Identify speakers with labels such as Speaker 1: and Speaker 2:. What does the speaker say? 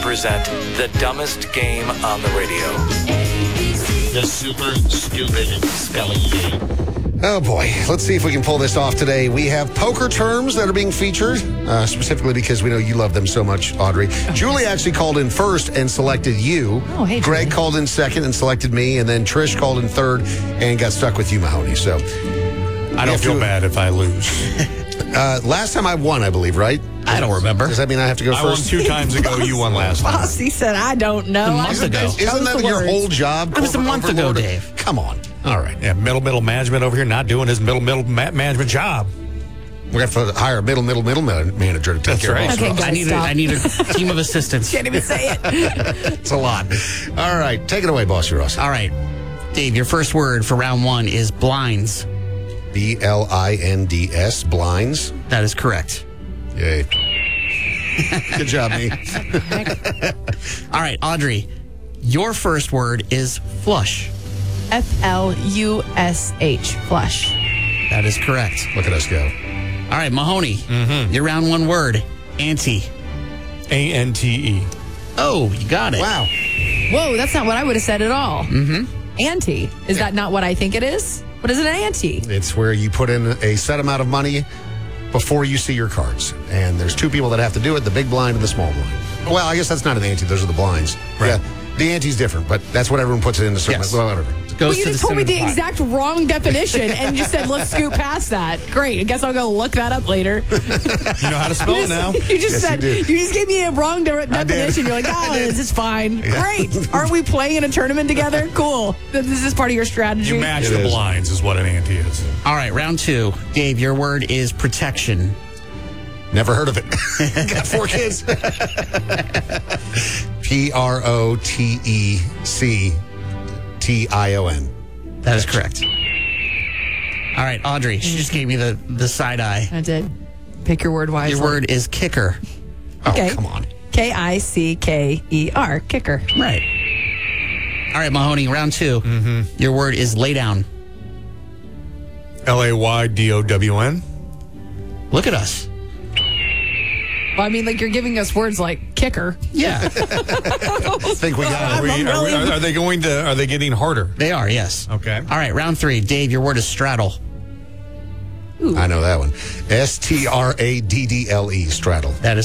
Speaker 1: present the dumbest game on the radio.
Speaker 2: The Super Stupid Spelling Bee.
Speaker 3: Oh, boy. Let's see if we can pull this off today. We have poker terms that are being featured, specifically because we know you love them so much, Audrey. Julie actually called in first and selected you.
Speaker 4: Oh, hey,
Speaker 3: Greg
Speaker 4: Julie.
Speaker 3: called in second and selected me, and then Trish called in third and got stuck with you, Mahoney. So
Speaker 5: I don't feel bad if I lose.
Speaker 3: last time I won, I believe, right?
Speaker 2: I don't remember.
Speaker 3: Does that mean I have to go
Speaker 5: I won
Speaker 3: first?
Speaker 5: 2 times ago. You won last time.
Speaker 4: Bossy said, I don't know.
Speaker 2: A month ago.
Speaker 3: Isn't that your whole job?
Speaker 2: It was a
Speaker 3: corporate
Speaker 2: month ago,
Speaker 3: overlord?
Speaker 2: Dave.
Speaker 3: Come on. All right.
Speaker 5: Yeah, middle management over here not doing his middle management job.
Speaker 3: We're going to have to hire a middle manager to take
Speaker 5: That's
Speaker 3: care
Speaker 5: right.
Speaker 3: of us.
Speaker 4: Okay, guys,
Speaker 2: I
Speaker 4: stop.
Speaker 2: need a team of assistants.
Speaker 4: Can't even say it.
Speaker 3: It's a lot. All right. Take it away, Bossy Ross.
Speaker 2: All right. Dave, your first word for round 1 is blinds.
Speaker 3: BLINDS, blinds.
Speaker 2: That is correct.
Speaker 3: Yay. Good job, me.
Speaker 2: All right, Audrey, your first word is flush.
Speaker 4: FLUSH, flush.
Speaker 2: That is correct.
Speaker 3: Look at us go.
Speaker 2: All right, Mahoney, your round 1 word, ante.
Speaker 5: ANTE.
Speaker 2: Oh, you got it.
Speaker 3: Wow.
Speaker 4: Whoa, that's not what I would have said at all. Mm-hmm. Ante. Is that not what I think it is? What is an ante?
Speaker 3: It's where you put in a set amount of money before you see your cards. And there's 2 people that have to do it, the big blind and the small blind. Well, I guess that's not an ante. Those are the blinds.
Speaker 5: Right.
Speaker 3: Yeah. The ante's different, but that's what everyone puts it in a certain
Speaker 2: Yes.
Speaker 3: well, whatever.
Speaker 2: Goes
Speaker 4: Well, you
Speaker 2: to
Speaker 4: just
Speaker 2: the
Speaker 4: told me
Speaker 2: center
Speaker 4: the
Speaker 2: of pot.
Speaker 4: exact wrong definition and you said, let's scoot past that. Great. I guess I'll go look that up later.
Speaker 5: You know how to spell it now.
Speaker 4: You just
Speaker 3: Yes,
Speaker 4: said,
Speaker 3: you
Speaker 4: you
Speaker 3: did.
Speaker 4: just gave me a wrong definition. You're like, oh, this is fine. Great. Aren't we playing in a tournament together? Cool. This is part of your strategy.
Speaker 5: You match
Speaker 3: It
Speaker 5: the
Speaker 3: is.
Speaker 5: blinds is what an ante is.
Speaker 2: All right, round 2. Dave, your word is protection.
Speaker 3: Never heard of it. Got 4 kids. PROTECTION.
Speaker 2: That is correct. All right, Audrey, she just gave me the side eye.
Speaker 4: I did. Pick your word wisely.
Speaker 2: Your word is kicker.
Speaker 4: Okay.
Speaker 3: Oh, come on.
Speaker 4: KICKER, kicker.
Speaker 2: Right. All right, Mahoney, round 2. Your word is lay down.
Speaker 5: LAYDOWN.
Speaker 2: Look at us.
Speaker 4: Well, I mean, like you're giving us words like kicker.
Speaker 2: Yeah,
Speaker 3: I think we got it.
Speaker 5: Are they going to? Are they getting harder?
Speaker 2: they are, yes.
Speaker 5: Okay.
Speaker 2: All right, round 3. Dave, your word is straddle.
Speaker 3: I know that one. STRADDLE, straddle.
Speaker 2: That is